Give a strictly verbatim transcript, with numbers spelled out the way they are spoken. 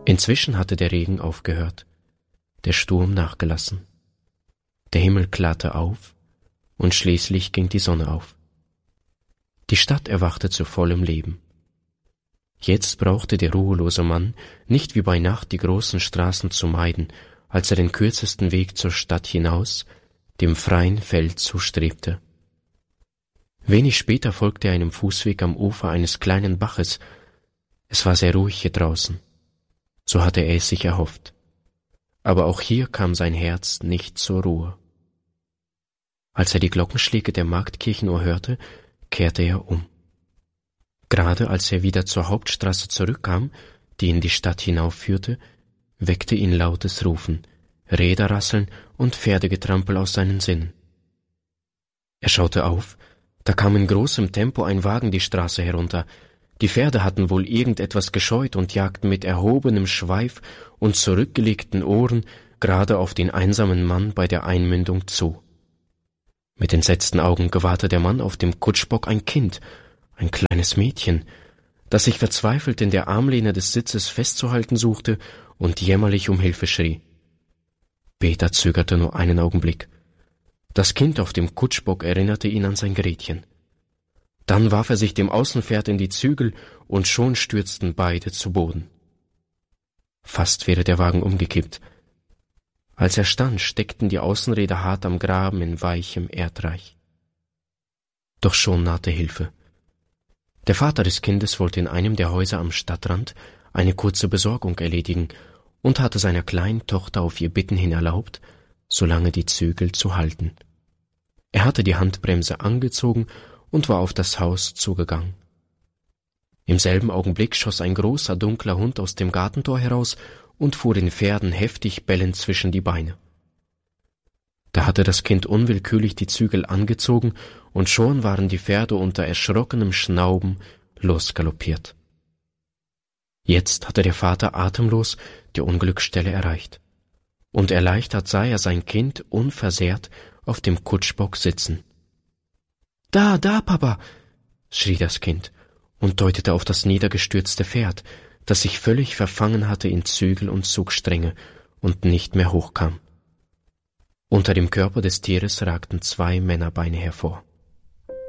Inzwischen hatte der Regen aufgehört, der Sturm nachgelassen. Der Himmel klarte auf und schließlich ging die Sonne auf. Die Stadt erwachte zu vollem Leben. Jetzt brauchte der ruhelose Mann nicht wie bei Nacht die großen Straßen zu meiden, als er den kürzesten Weg zur Stadt hinaus, dem freien Feld zustrebte. Wenig später folgte er einem Fußweg am Ufer eines kleinen Baches. Es war sehr ruhig hier draußen. So hatte er es sich erhofft. Aber auch hier kam sein Herz nicht zur Ruhe. Als er die Glockenschläge der Marktkirchenuhr hörte, kehrte er um. Gerade als er wieder zur Hauptstraße zurückkam, die in die Stadt hinaufführte, weckte ihn lautes Rufen, Räderrasseln und Pferdegetrampel aus seinen Sinnen. Er schaute auf, da kam in großem Tempo ein Wagen die Straße herunter. Die Pferde hatten wohl irgendetwas gescheut und jagten mit erhobenem Schweif und zurückgelegten Ohren gerade auf den einsamen Mann bei der Einmündung zu. Mit entsetzten Augen gewahrte der Mann auf dem Kutschbock ein Kind, ein kleines Mädchen, das sich verzweifelt in der Armlehne des Sitzes festzuhalten suchte und jämmerlich um Hilfe schrie. Peter zögerte nur einen Augenblick. Das Kind auf dem Kutschbock erinnerte ihn an sein Gretchen. Dann warf er sich dem Außenpferd in die Zügel und schon stürzten beide zu Boden. Fast wäre der Wagen umgekippt. Als er stand, steckten die Außenräder hart am Graben in weichem Erdreich. Doch schon nahte Hilfe. Der Vater des Kindes wollte in einem der Häuser am Stadtrand eine kurze Besorgung erledigen und hatte seiner kleinen Tochter auf ihr Bitten hin erlaubt, solange die Zügel zu halten. Er hatte die Handbremse angezogen und war auf das Haus zugegangen. Im selben Augenblick schoss ein großer, dunkler Hund aus dem Gartentor heraus und fuhr den Pferden heftig bellend zwischen die Beine. Da hatte das Kind unwillkürlich die Zügel angezogen und schon waren die Pferde unter erschrockenem Schnauben losgaloppiert. Jetzt hatte der Vater atemlos die Unglücksstelle erreicht, und erleichtert sah er sein Kind unversehrt auf dem Kutschbock sitzen. »Da, da, Papa«, schrie das Kind und deutete auf das niedergestürzte Pferd, das sich völlig verfangen hatte in Zügel und Zugstränge und nicht mehr hochkam. Unter dem Körper des Tieres ragten zwei Männerbeine hervor.